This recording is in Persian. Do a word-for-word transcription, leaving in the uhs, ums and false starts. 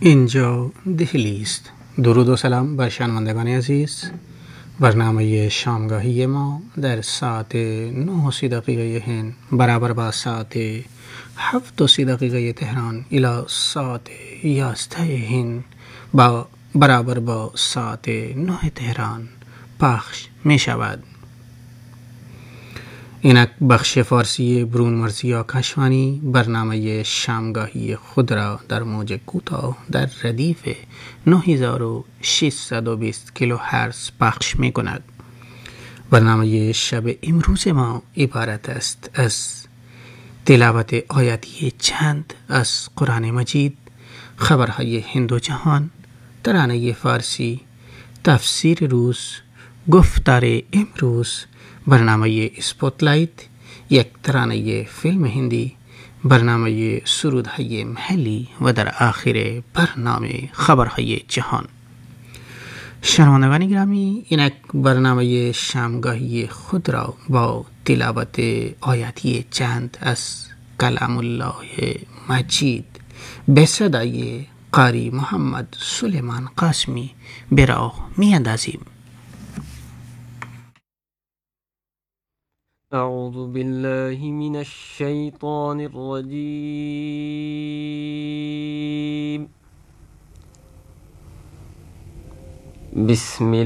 اینجا دهلی است. درود و سلام بر شنوندگان عزیز. برنامه شامگاهی ما در ساعت نه و سی دقیقه هند برابر با ساعت هفت و سی دقیقه تهران الی ساعت یازده هند با برابر با ساعت نه تهران پخش می شود. اینک بخش فارسی برون مرزی آکاشوانی برنامه شامگاهی خود را در موج کوتاه در ردیف نه هزار و ششصد و بیست کیلو هرتز پخش می کند. برنامه شب امروز ما عبارت است از تلاوت آیاتی چند از قرآن مجید، خبرهای هند و جهان، ترانه فارسی، تفسیر روز، گفتار امروز، برنامه اسپوتلایت، یک ترانه فیلم هندی، برنامه سرودهای محلی و در آخر برنامه خبرهای جهان. شنوندگان گرامی، اینک برنامه شامگاهی خود را با تلاوت آیاتی چند از کلام الله مجید به صدای قاری محمد سلیمان قاسمی به راه می اندازیم. اعوذ بالله من الشیطان الرجیم. بسم